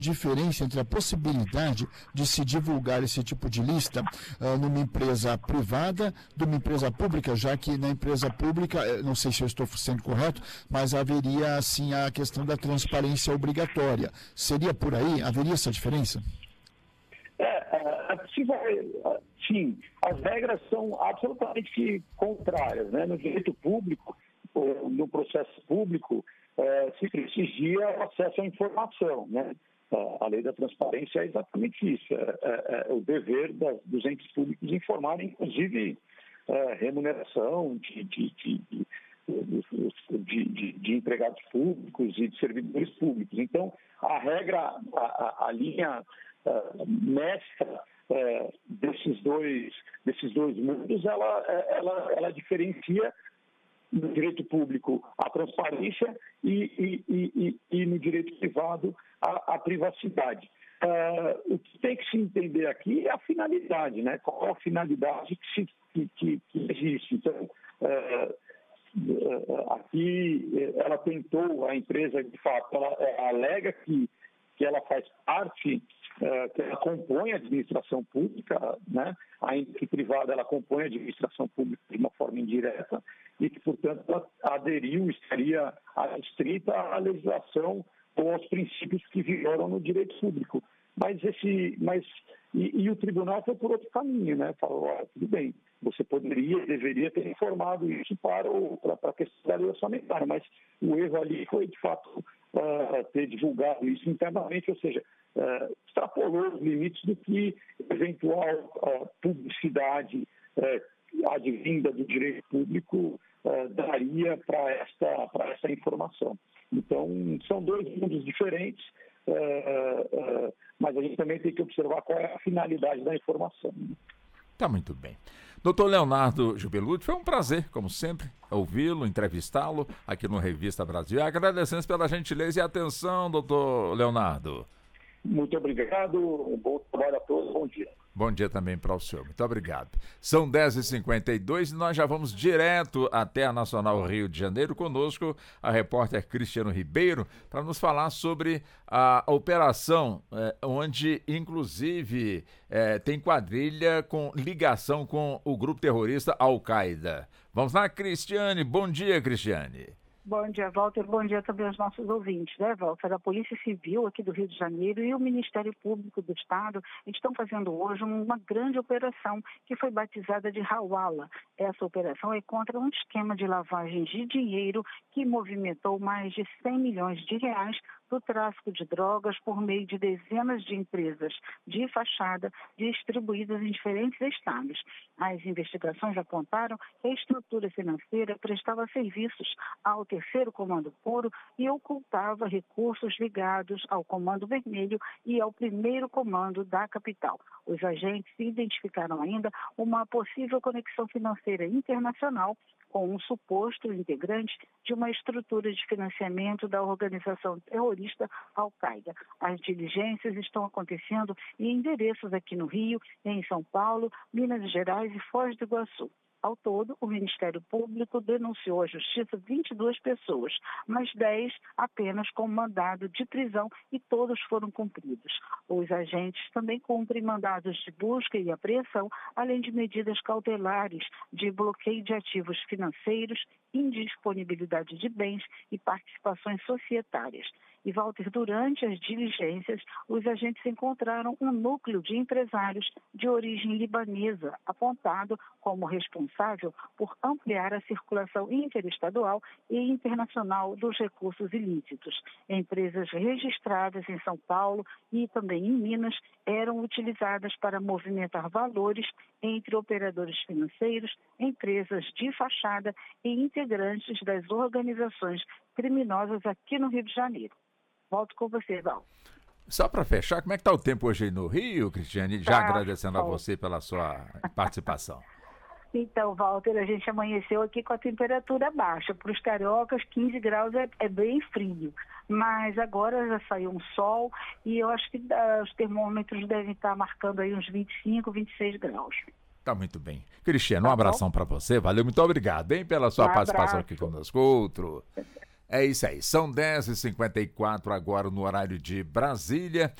diferença entre a possibilidade de se divulgar esse tipo de lista numa empresa privada de uma empresa pública, já que na empresa pública, não sei se eu estou sendo correto, mas haveria assim a questão da transparência obrigatória. Seria por aí? Haveria essa diferença? Sim, as regras são absolutamente contrárias, né? No direito público, no processo público, se exigia o acesso à informação, né? A lei da transparência é exatamente isso, é o dever dos entes públicos informarem, inclusive, remuneração de empregados públicos e de servidores públicos. Então, a regra, a linha mestra desses dois mundos, ela diferencia no direito público a transparência e no direito privado a privacidade. O que tem que se entender aqui é a finalidade, né? Qual é a finalidade que existe. Então, aqui ela tentou, a empresa, de fato, ela alega que ela faz parte, que ela compõe a administração pública, né? Ainda que privada, ela compõe a administração pública de uma forma indireta e que, portanto, ela aderiu, estaria adstrita à legislação ou aos princípios que vigoram no direito público. E o tribunal foi por outro caminho, né? Falou, tudo bem, você deveria ter informado isso para a questão da lei orçamentária, mas o erro ali foi, de fato, ter divulgado isso internamente, ou seja, extrapolou os limites do que eventual publicidade advinda do direito público daria para essa informação. Então, são dois mundos diferentes, mas a gente também tem que observar qual é a finalidade da informação. Tá muito bem. Doutor Leonardo Giubelutti, foi um prazer, como sempre, ouvi-lo, entrevistá-lo aqui no Revista Brasil. Agradecemos pela gentileza e atenção, doutor Leonardo. Muito obrigado, um bom trabalho a todos, bom dia. Bom dia também para o senhor, muito obrigado. São 10h52 e nós já vamos direto até a Nacional Rio de Janeiro. Conosco a repórter Cristiano Ribeiro para nos falar sobre a operação onde inclusive tem quadrilha com ligação com o grupo terrorista Al-Qaeda. Vamos lá, Cristiane. Bom dia, Cristiane. Bom dia, Walter. Bom dia também aos nossos ouvintes, né, Walter? A Polícia Civil aqui do Rio de Janeiro e o Ministério Público do Estado estão fazendo hoje uma grande operação que foi batizada de Hawala. Essa operação é contra um esquema de lavagem de dinheiro que movimentou mais de 100 milhões de reais do tráfico de drogas por meio de dezenas de empresas de fachada distribuídas em diferentes estados. As investigações apontaram que a estrutura financeira prestava serviços ao terceiro comando puro e ocultava recursos ligados ao comando vermelho e ao primeiro comando da capital. Os agentes identificaram ainda uma possível conexão financeira internacional com um suposto integrante de uma estrutura de financiamento da organização terrorista Al-Qaeda. As diligências estão acontecendo em endereços aqui no Rio, em São Paulo, Minas Gerais e Foz do Iguaçu. Ao todo, o Ministério Público denunciou à Justiça 22 pessoas, mas 10 apenas com mandado de prisão e todos foram cumpridos. Os agentes também cumprem mandados de busca e apreensão, além de medidas cautelares de bloqueio de ativos financeiros, indisponibilidade de bens e participações societárias. E, Walter, durante as diligências, os agentes encontraram um núcleo de empresários de origem libanesa, apontado como responsável por ampliar a circulação interestadual e internacional dos recursos ilícitos. Empresas registradas em São Paulo e também em Minas eram utilizadas para movimentar valores entre operadores financeiros, empresas de fachada e integrantes das organizações criminosas aqui no Rio de Janeiro. Volto com você, Val. Só para fechar, como é que está o tempo hoje aí no Rio, Cristiane? Já agradecendo a você pela sua participação. Então, Walter, a gente amanheceu aqui com a temperatura baixa. Para os cariocas, 15 graus é bem frio. Mas agora já saiu um sol e eu acho que os termômetros devem estar marcando aí uns 25, 26 graus. Tá muito bem. Cristiano, um abração para você. Valeu, muito obrigado, hein, pela sua participação aqui conosco. Outro. É isso aí, são 10h54 agora no horário de Brasília.